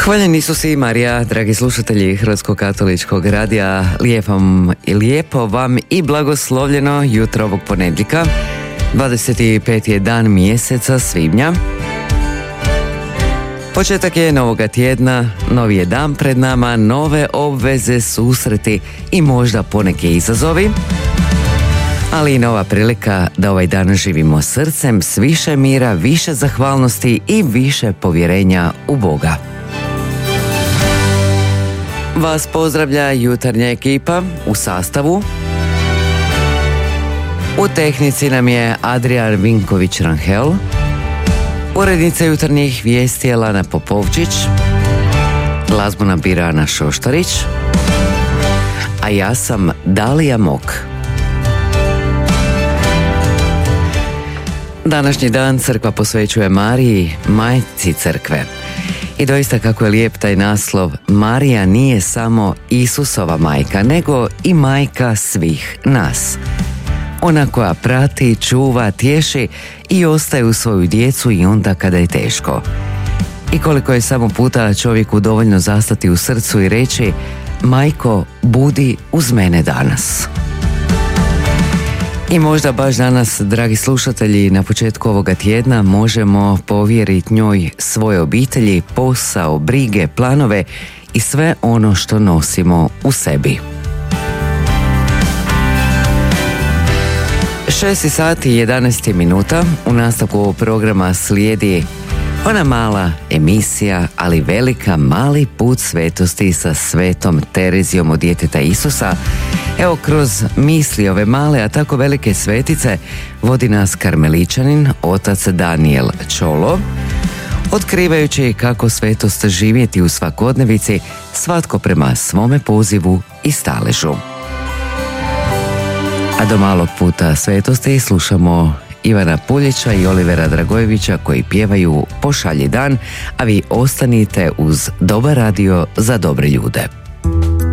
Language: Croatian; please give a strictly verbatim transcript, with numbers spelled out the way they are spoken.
Hvaljeni Isus i Marija, dragi slušatelji Hrvatskog katoličkog radija, lijepo, lijepo vam i blagoslovljeno jutro ovog ponedjeljka. dvadeset peti je dan mjeseca svibnja. Početak je novoga tjedna, novi je dan pred nama, nove obveze, susreti i možda poneke izazovi, ali i nova prilika da ovaj dan živimo srcem s više mira, više zahvalnosti i više povjerenja u Boga. Vas pozdravlja jutarnja ekipa u sastavu. U tehnici nam je Adrian Vinković-Ranhel, urednica jutarnjih vijesti je Lana Popovčić, glazbu nam bira Ana Šoštarić, a ja sam Dalija Mok. Današnji dan crkva posvećuje Mariji, majci crkve. I doista kako je lijep taj naslov, Marija nije samo Isusova majka, nego i majka svih nas. Ona koja prati, čuva, tješi i ostaje u svoju djecu i onda kada je teško. I koliko je samo puta čovjeku dovoljno zastati u srcu i reći: majko, budi uz mene danas. I možda baš danas, dragi slušatelji, na početku ovoga tjedna možemo povjeriti njoj svoje obitelji, posao, brige, planove i sve ono što nosimo u sebi. šest sati i jedanaest minuta, u nastavku ovog programa slijedi ona mala emisija, ali velika, mali put svetosti sa svetom Terezijom od djeteta Isusa. Evo, kroz misli ove male, a tako velike svetice vodi nas karmeličanin, otac Daniel Čolo, otkrivajući kako svetost živjeti u svakodnevici, svatko prema svome pozivu i staležu. A do malog puta svetosti slušamo Ivana Puljića i Olivera Dragojevića koji pjevaju Pošalji dan, a vi ostanite uz dobar radio za dobre ljude.